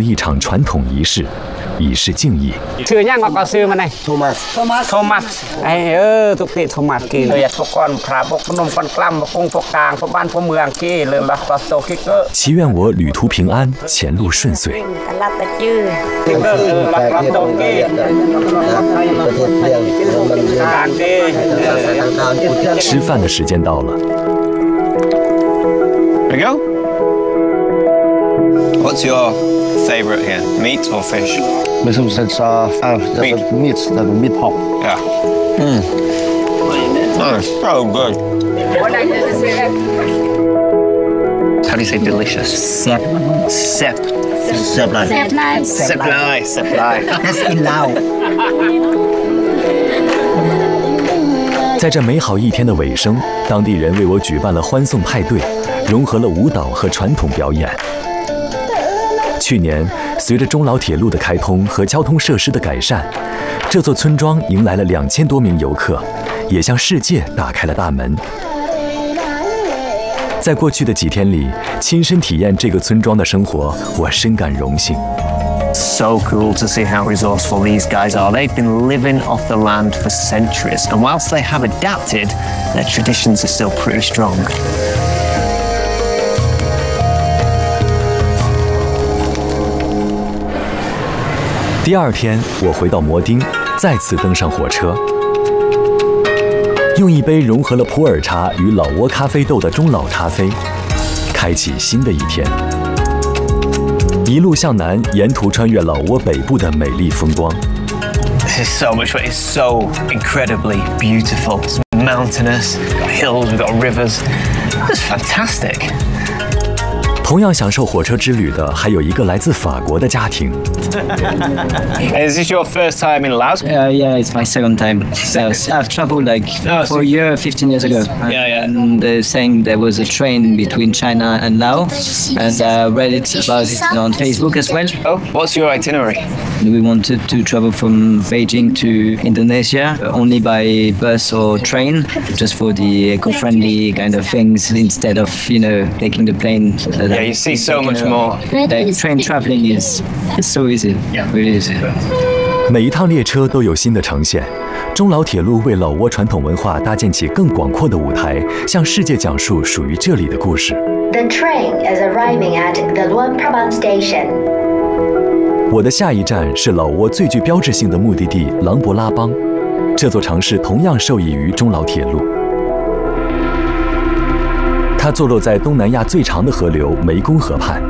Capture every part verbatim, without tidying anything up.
一场传统仪式，以示敬意。 ชื่อยังก็ซื้อมาไหนโทมัสโทมัสโทมัสไอเออทุกทีโทมัสกี่เลยพวกก้อนพระพวกนมก้อนกล้ำพวกกงพวกกลางพวกบ้านพวกเมืองกี่เลยละก็โตคิกเกอร์祈愿我旅途平安，前路顺遂。 รับแต่ชื่อคิกเกอร์รับรับโตกี่การกี่吃饭的时间到了。 There we go. What's your favorite here, meat or fish? This is it's uh, uh meat. meat, the meat pop. Yeah. Mm. Oh, it's so good. How do you say delicious? Sep. Sep. Sep like. Sep nice. Sep nice. Sep nice. That's in Lao. 在这美好一天的尾声，当地人为我举办了欢送派对，融合了舞蹈和传统表演。去年，随着中老铁路的开通和交通设施的改善，这座村庄迎来了两千多名游客，也向世界打开了大门。在过去的几天里，亲身体验这个村庄的生活，我深感荣幸。 So cool to see how resourceful these guys are. They've been living off the land for centuries, and whilst they have adapted, their traditions are still pretty strong. 第二天，我回到摩丁，再次登上火车，用一杯融合了普洱茶与老挝咖啡豆的中老咖啡，开启新的一天。一路向南，沿途穿越老挝北部的美丽风光。 This is so much fun. It's so incredibly beautiful. It's mountainous. We've got hills. We've got rivers. It's fantastic. 同样享受火车之旅的还有一个来自法国的家庭。 Is this your first time in Laos? Uh, yeah, it's my second time. So I've traveled like oh, for a year, fifteen years ago. Yeah, yeah. And they're saying there was a train between China and Laos, and I uh, read it about it on Facebook as well. Oh, what's your itinerary? We wanted to travel from Beijing to Indonesia only by bus or train, just for the eco-friendly kind of things instead of, you know, taking the plane. Yeah, you see so much more. Like train traveling is it's so easy, really easy. 每一趟列车都有新的呈现，中老铁路为老挝传统文化搭建起更广阔的舞台，向世界讲述属于这里的故事。 The train is arriving at the Luang Prabang station. 我的下一站是老挝最具标志性的目的地琅勃拉邦，这座城市同样受益于中老铁路。它坐落在东南亚最长的河流湄公河畔，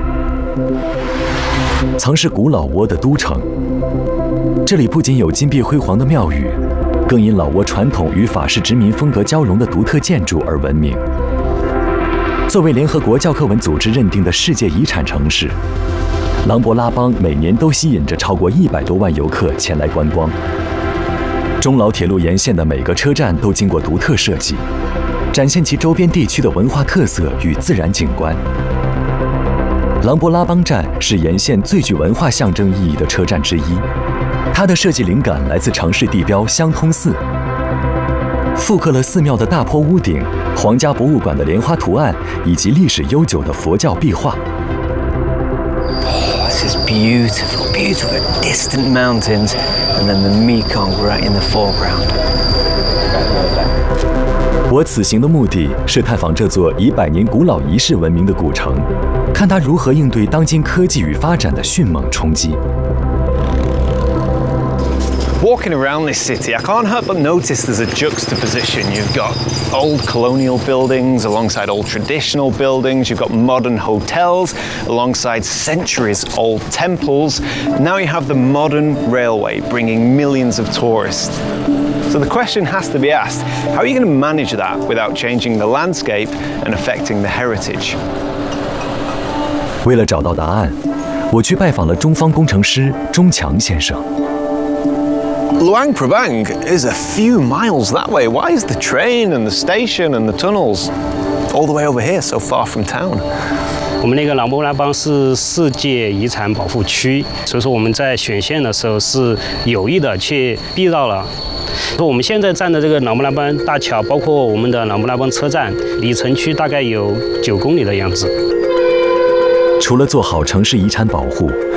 曾是古老挝的都城。这里不仅有金碧辉煌的庙宇，更因老挝传统与法式殖民风格交融的独特建筑而闻名。作为联合国教科文组织认定的世界遗产城市，琅勃拉邦每年都吸引着超过一百多万游客前来观光。中老铁路沿线的每个车站都经过独特设计，展现其周边地区的文化特色与自然景观。琅勃拉邦站是沿线最具文化象征意义的车站之一，它的设计灵感来自城市地标香通寺，复刻了寺庙的大坡屋顶、皇家博物馆的莲花图案以及历史悠久的佛教壁画。 This is beautiful, beautiful. Distant mountains, and then the Mekong right in the foreground. 我此行的目的是探访这座以百年古老仪式闻名的古城，看它如何应对当今科技与发展的迅猛冲击。 Walking around this city, I can't help but notice there's a juxtaposition. You've got old colonial buildings alongside old traditional buildings. You've got modern hotels alongside centuries-old temples. Now you have the modern railway bringing millions of tourists. So the question has to be asked, how are you going to manage that without changing the landscape and affecting the heritage? 为了找到答案，我去拜访了中方工程师钟强先生。 Luang Prabang is a few miles that way. Why is the train and the station and the tunnels all the way over here, so far from town? 我们那个琅勃拉邦是世界遗产保护区，所以说我们在选线的时候是有意的去避绕了。说我们现在站的这个琅勃拉邦大桥，包括我们的琅勃拉邦车站，离城区大概有九公里的样子。 除了做好城市遗产保护，